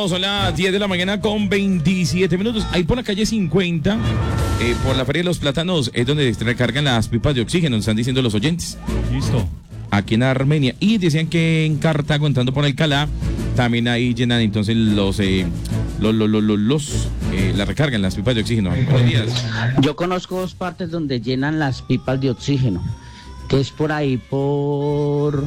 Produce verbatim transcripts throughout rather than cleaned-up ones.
son las diez de la mañana con veintisiete minutos. Ahí por la calle cincuenta, eh, por la Feria de los Plátanos, es donde se recargan las pipas de oxígeno, están diciendo los oyentes. Listo. Aquí en Armenia. Y decían que en Cartago, entrando por Alcalá, también ahí llenan entonces los, eh, los, los, los, los, los eh, la recargan las pipas de oxígeno. Buenos días. Yo conozco dos partes donde llenan las pipas de oxígeno, que es por ahí, por...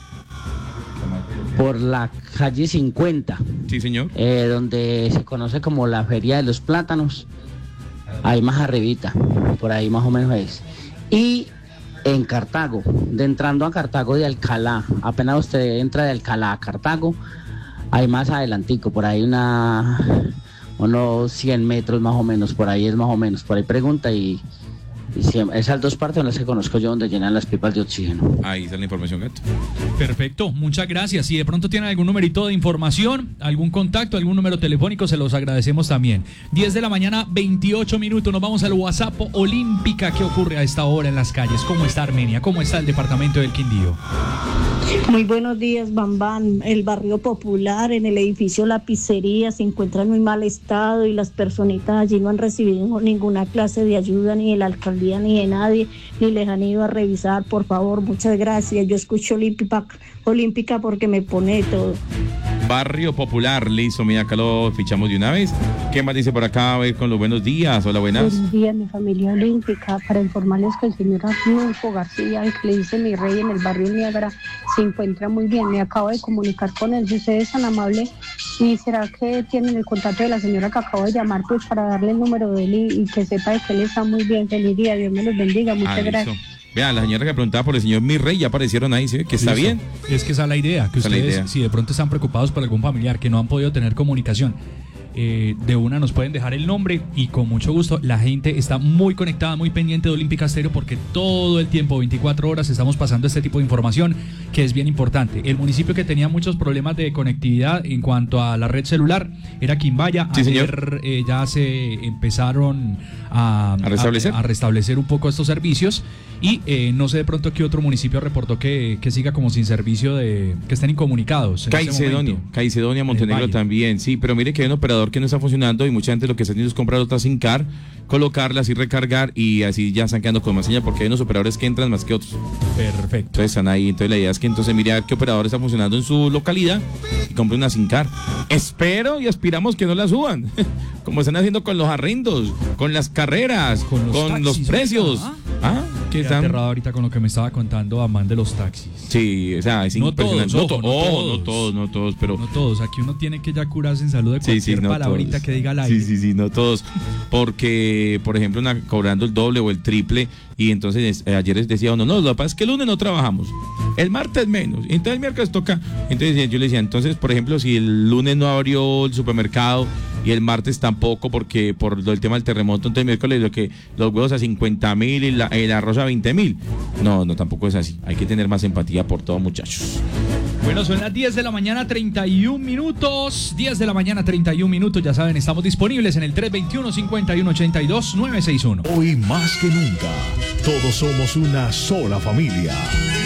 por la calle cincuenta. Sí, señor. Eh, donde se conoce como la Feria de los Plátanos. Ahí más arribita, por ahí más o menos es. Y en Cartago, de entrando a Cartago de Alcalá, apenas usted entra de Alcalá a Cartago, hay más adelantico, por ahí una unos cien metros más o menos, por ahí es más o menos, por ahí pregunta y... Y siempre, esas dos partes son las que conozco yo donde llenan las pipas de oxígeno. Ahí está la información, Gato. Perfecto, muchas gracias. Si de pronto tienen algún numerito de información, algún contacto, algún número telefónico, se los agradecemos también. diez de la mañana, veintiocho minutos. Nos vamos al WhatsApp Olímpica. ¿Qué ocurre a esta hora en las calles? ¿Cómo está Armenia? ¿Cómo está el departamento del Quindío? Muy buenos días, Bambán. El barrio popular, en el edificio La Pizzería, se encuentra en muy mal estado y las personitas allí no han recibido ninguna clase de ayuda ni de la alcaldía ni de nadie, ni les han ido a revisar. Por favor, muchas gracias. Yo escucho Olímpica, Olímpica porque me pone de todo. Barrio Popular, listo, mira, acá lo fichamos de una vez. ¿Qué más dice por acá? A ver, con los buenos días. Hola, buenas. Buenos días, mi familia olímpica. Para informarles que el señor Arnulfo García, el que le dice mi rey en el barrio Niágara, se encuentra muy bien. Me acabo de comunicar con él. Si usted es tan amable, ¿y será que tienen el contacto de la señora que acabo de llamar, pues para darle el número de él y, y que sepa de que él está muy bien? Feliz día, Dios me los bendiga. Muchas ah, gracias. Vean, la señora que preguntaba por el señor Mirrey, ya aparecieron ahí, ¿sí? Que está Listo. bien. Es que esa es la idea, que esa ustedes, idea. Si de pronto están preocupados por algún familiar que no han podido tener comunicación, eh, de una nos pueden dejar el nombre y con mucho gusto. La gente está muy conectada, muy pendiente de Olímpica Estéreo porque todo el tiempo, veinticuatro horas, estamos pasando este tipo de información que es bien importante. El municipio que tenía muchos problemas de conectividad en cuanto a la red celular era Quimbaya. Sí, Ayer eh, ya se empezaron a, ¿A restablecer? a, a restablecer un poco estos servicios. Y eh, no sé de pronto qué otro municipio reportó que, que siga como sin servicio, de que estén incomunicados. Caicedonia, este Caicedonia, Montenegro también, sí, pero mire que hay un operador que no está funcionando y mucha gente lo que está haciendo es comprar otra SIM card, colocarlas y recargar y así ya están quedando con más señal porque hay unos operadores que entran más que otros. Perfecto. Entonces están ahí, entonces la idea es que entonces mire a ver qué operador está funcionando en su localidad y compre una SIM card. Espero y aspiramos que no la suban, como están haciendo con los arrendos, con las carreras, con los, con taxis, los precios. ¿Ah? ¿Ah? Qué están... aterrado ahorita con lo que me estaba contando Amán de los taxis. Sí, o sea, es no impresionante. Todos, ojo, no, to- no, oh, todos. no todos, no todos, pero... No todos, aquí uno tiene que ya curarse en salud de cualquier sí, sí, no palabrita todos. que diga al aire. Sí, sí, sí, no todos. Porque, por ejemplo, una, cobrando el doble o el triple, y entonces eh, ayer les decía uno, no, lo que pasa es que el lunes no trabajamos, el martes menos, entonces el miércoles toca. Entonces yo le decía, entonces, por ejemplo, si el lunes no abrió el supermercado y el martes tampoco, porque por lo, el tema del terremoto, entonces el miércoles lo que los huevos a cincuenta mil y la, el arroz a veinte mil. No, no, tampoco es así. Hay que tener más empatía por todo, muchachos. Bueno, son las diez de la mañana, treinta y un minutos. diez de la mañana, treinta y un minutos. Ya saben, estamos disponibles en el tres veintiuno, cincuenta y uno ochenta y dos, nueve sesenta y uno. Hoy más que nunca, todos somos una sola familia.